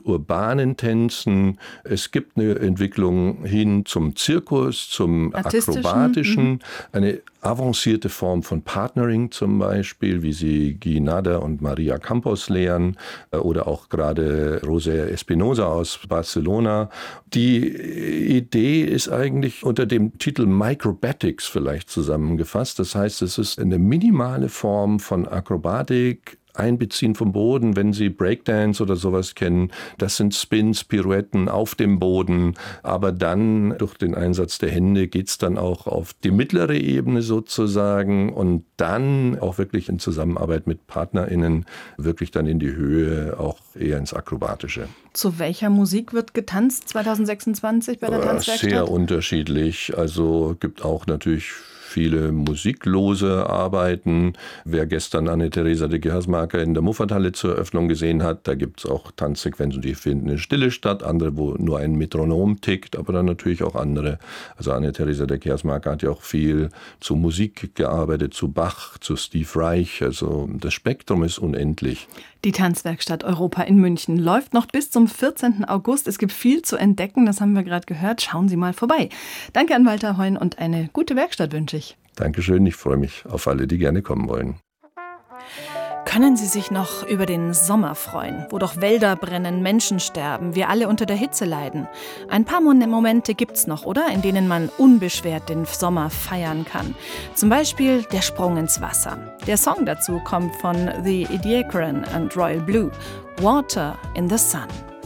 urbanen Tänzen. Es gibt eine Entwicklung hin zum Zirkus, zum Akrobatischen, eine avancierte Form von Partnering zum Beispiel, wie sie Guy Nader und Maria Campos lehren oder auch gerade José Espinosa aus Barcelona. Die Idee ist eigentlich unter dem Titel Microbatics vielleicht zusammengefasst. Das heißt, es ist eine minimale Form von Akrobatik, Einbeziehen vom Boden, wenn Sie Breakdance oder sowas kennen. Das sind Spins, Pirouetten auf dem Boden. Aber dann durch den Einsatz der Hände geht es dann auch auf die mittlere Ebene sozusagen und dann auch wirklich in Zusammenarbeit mit PartnerInnen wirklich dann in die Höhe, auch eher ins Akrobatische. Zu welcher Musik wird getanzt 2026 bei der Tanzwerkstatt? Sehr unterschiedlich. Also gibt auch natürlich viele musiklose Arbeiten. Wer gestern Anne-Theresa de Geersmaeker in der Muffathalle zur Eröffnung gesehen hat, da gibt es auch Tanzsequenzen, die finden in Stille statt, andere, wo nur ein Metronom tickt, aber dann natürlich auch andere. Also Anne-Theresa de Geersmaeker hat ja auch viel zu Musik gearbeitet, zu Bach, zu Steve Reich. Also das Spektrum ist unendlich. Die Tanzwerkstatt Europa in München läuft noch bis zum 14. August. Es gibt viel zu entdecken, das haben wir gerade gehört. Schauen Sie mal vorbei. Danke an Walter Heun und eine gute Werkstatt wünsche ich. Dankeschön, ich freue mich auf alle, die gerne kommen wollen. Können Sie sich noch über den Sommer freuen, wo doch Wälder brennen, Menschen sterben, wir alle unter der Hitze leiden? Ein paar Momente gibt's noch, oder? In denen man unbeschwert den Sommer feiern kann. Zum Beispiel der Sprung ins Wasser. Der Song dazu kommt von The Ediacaran und Royal Blue, Water in the Sun.